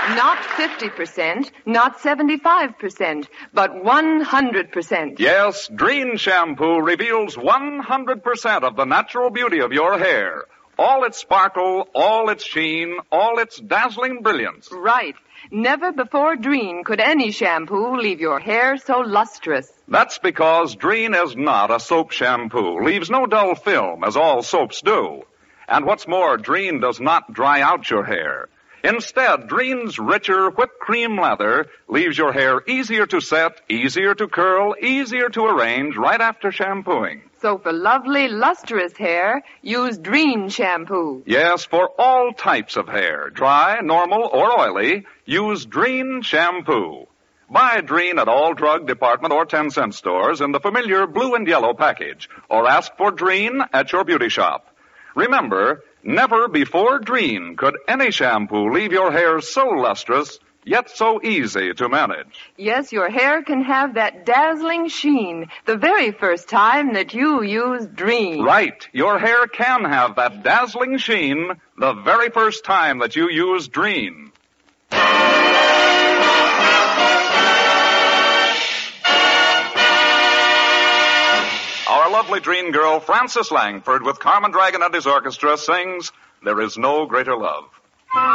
Not 50%, not 75%, but 100%. Yes, Dreen shampoo reveals 100% of the natural beauty of your hair. All its sparkle, all its sheen, all its dazzling brilliance. Right. Never before Dreen could any shampoo leave your hair so lustrous. That's because Dreen is not a soap shampoo, leaves no dull film as all soaps do. And what's more, Dreen does not dry out your hair. Instead, Dreen's richer whipped cream lather leaves your hair easier to set, easier to curl, easier to arrange right after shampooing. So for lovely, lustrous hair, use Dreen shampoo. Yes, for all types of hair, dry, normal, or oily, use Dreen shampoo. Buy Dreen at all drug department or 10-cent stores in the familiar blue and yellow package, or ask for Dreen at your beauty shop. Remember, never before Dreen could any shampoo leave your hair so lustrous, yet so easy to manage. Yes, your hair can have that dazzling sheen the very first time that you use Dreen. Right. Your hair can have that dazzling sheen the very first time that you use Dreen. Our lovely Dreen girl, Frances Langford, with Carmen Dragon and his orchestra, sings There Is No Greater Love.